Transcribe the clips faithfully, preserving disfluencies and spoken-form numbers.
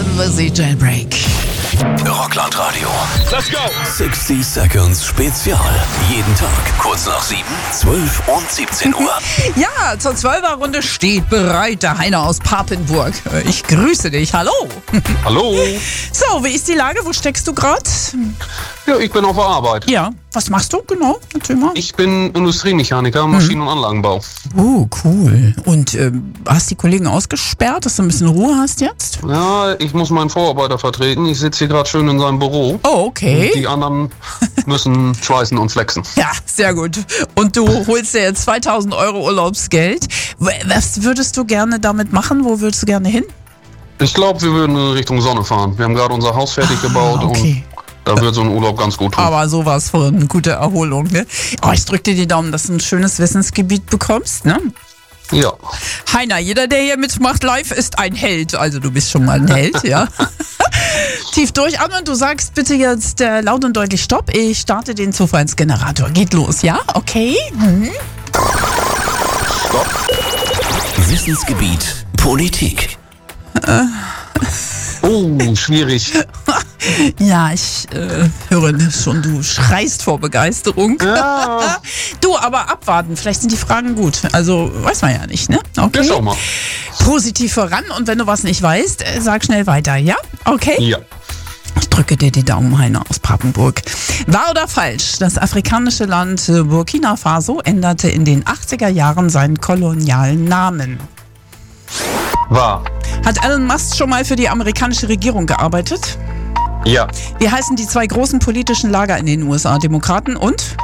hören wir sie, Jailbreak. Rockland Radio. Let's go! sixty Seconds Spezial. Jeden Tag kurz nach sieben, zwölf und siebzehn Uhr. Ja, zur Zwölferrunde steht bereit der Heiner aus Papenburg. Ich grüße dich. Hallo. Hallo. So, wie ist die Lage? Wo steckst du gerade? Ja, ich bin auf der Arbeit. Ja. Was machst du genau? Erzähl mal. Ich bin Industriemechaniker, Maschinen- und Anlagenbau. Oh, cool. Und ähm, hast die Kollegen ausgesperrt, dass du ein bisschen Ruhe hast jetzt? Ja, ich muss meinen Vorarbeiter vertreten. Ich sitze hier gerade schön in seinem Büro. Oh, okay. Und die anderen müssen schweißen und flexen. Ja, sehr gut. Und du holst dir jetzt zweitausend Euro Urlaubsgeld. Was würdest du gerne damit machen? Wo würdest du gerne hin? Ich glaube, wir würden in Richtung Sonne fahren. Wir haben gerade unser Haus fertig Ah, gebaut okay. und da wird so ein Urlaub ganz gut tun. Aber sowas von gute Erholung, ne? Oh, ich drück dir die Daumen, dass du ein schönes Wissensgebiet bekommst, ne? Ja. Heiner, jeder, der hier mitmacht live, ist ein Held. Also du bist schon mal ein Held, ja? Tief durchatmen, du sagst bitte jetzt äh, laut und deutlich Stopp. Ich starte den Zufallsgenerator. Geht los, ja? Okay. Mhm. Stopp. Wissensgebiet Politik. Äh. Oh, schwierig. Ja, ich äh, höre schon, du schreist vor Begeisterung. Ja. Du, aber abwarten, vielleicht sind die Fragen gut. Also, weiß man ja nicht, ne? Okay. Ja, schau mal. Positiv voran und wenn du was nicht weißt, äh, sag schnell weiter, ja? Okay? Ja. Ich drücke dir die Daumen, Heiner aus Papenburg. Wahr oder falsch? Das afrikanische Land äh, Burkina Faso änderte in den achtziger Jahren seinen kolonialen Namen. Wahr. Hat Elon Musk schon mal für die amerikanische Regierung gearbeitet? Ja. Wie heißen die zwei großen politischen Lager in den U S A? Demokraten und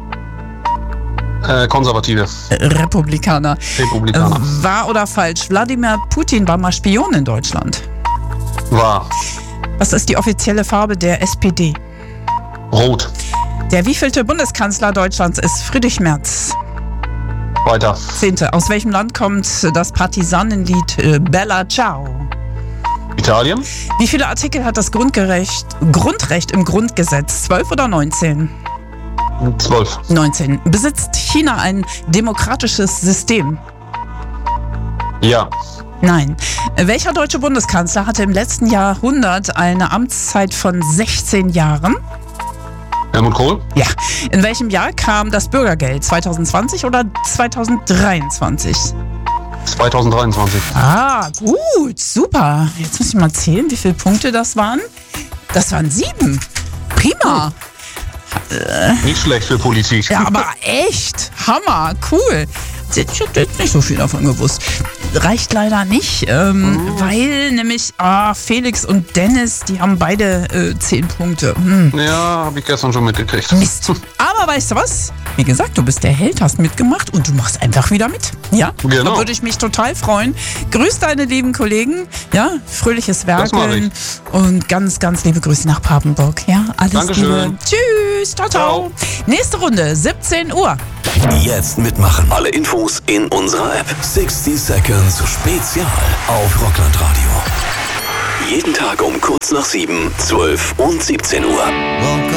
Äh, Konservative. äh, Republikaner. Republikaner. Äh, wahr oder falsch? Wladimir Putin war mal Spion in Deutschland. Wahr. Was ist die offizielle Farbe der S P D? Rot. Der wievielte Bundeskanzler Deutschlands ist Friedrich Merz? Weiter. Zehnte. Aus welchem Land kommt das Partisanenlied äh, Bella Ciao? Italien. Wie viele Artikel hat das Grundgerecht, Grundrecht im Grundgesetz? zwölf oder neunzehn? zwölf. neunzehn. Besitzt China ein demokratisches System? Ja. Nein. Welcher deutsche Bundeskanzler hatte im letzten Jahrhundert eine Amtszeit von sechzehn Jahren? Helmut Kohl. Ja. In welchem Jahr kam das Bürgergeld? zwanzig zwanzig oder zwanzig dreiundzwanzig? zwanzig dreiundzwanzig. Ah, gut, super. Jetzt muss ich mal zählen, wie viele Punkte das waren. Das waren sieben. Prima. Nicht schlecht für Politik. Ja, aber echt. Hammer, cool. Ich hab jetzt nicht so viel davon gewusst. Reicht leider nicht, ähm, Mhm. weil nämlich ah, Felix und Dennis, die haben beide äh, zehn Punkte. Hm. Ja, habe ich gestern schon mitgekriegt. Mist. Aber weißt du was? Wie gesagt, du bist der Held, hast mitgemacht und du machst einfach wieder mit. Ja, Genau. da würde ich mich total freuen. Grüß deine lieben Kollegen. Ja, fröhliches Das mach Werkeln. Und ganz, ganz liebe Grüße nach Papenburg. Ja, alles Dankeschön. Liebe. Tschüss. Ciao, ciao. Ciao. Nächste Runde, siebzehn Uhr. Jetzt mitmachen. Alle Infos in unserer App. sixty Seconds Spezial auf Rockland Radio. Jeden Tag um kurz nach sieben, zwölf und siebzehn Uhr.